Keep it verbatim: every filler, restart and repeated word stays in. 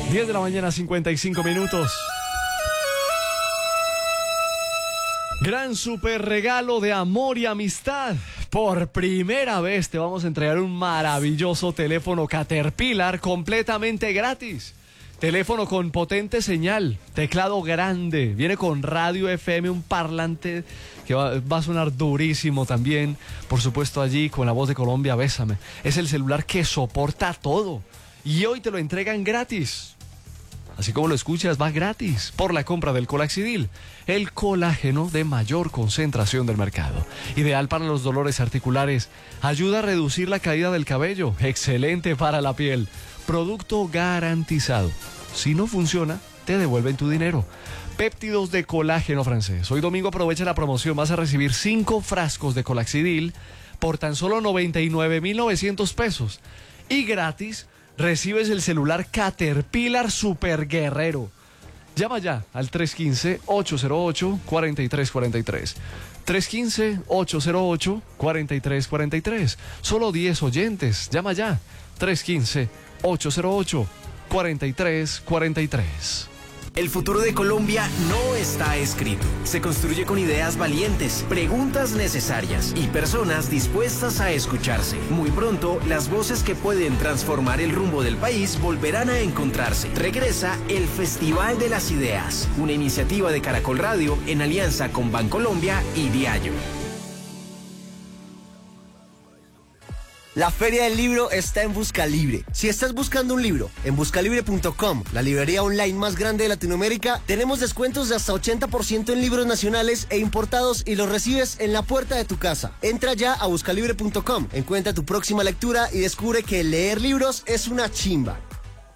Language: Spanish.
diez de la mañana, cincuenta y cinco minutos. Gran super regalo de amor y amistad. Por primera vez te vamos a entregar un maravilloso teléfono Caterpillar completamente gratis. Teléfono con potente señal, teclado grande, viene con radio F M, un parlante que va, va a sonar durísimo también. Por supuesto allí con la voz de Colombia, Bésame. Es el celular que soporta todo y hoy te lo entregan gratis. Así como lo escuchas, va gratis por la compra del Colaxidil, el colágeno de mayor concentración del mercado. Ideal para los dolores articulares, ayuda a reducir la caída del cabello, excelente para la piel, producto garantizado. Si no funciona, te devuelven tu dinero. Péptidos de colágeno francés. Hoy domingo aprovecha la promoción, vas a recibir cinco frascos de Colaxidil por tan solo noventa y nueve mil novecientos pesos. Y gratis recibes el celular Caterpillar Super Guerrero. Llama ya al tres uno cinco, ocho cero ocho, cuatro tres cuatro tres. tres uno cinco, ocho cero ocho, cuatro tres cuatro tres. Solo diez oyentes. Llama ya. tres uno cinco, ocho cero ocho, cuatro tres cuatro tres. El futuro de Colombia no está escrito. Se construye con ideas valientes, preguntas necesarias y personas dispuestas a escucharse. Muy pronto, las voces que pueden transformar el rumbo del país volverán a encontrarse. Regresa el Festival de las Ideas, una iniciativa de Caracol Radio en alianza con Bancolombia y Diallo. La Feria del Libro está en Buscalibre. Si estás buscando un libro, en buscalibre punto com, la librería online más grande de Latinoamérica, tenemos descuentos de hasta ochenta por ciento en libros nacionales e importados y los recibes en la puerta de tu casa. Entra ya a buscalibre punto com, encuentra tu próxima lectura y descubre que leer libros es una chimba.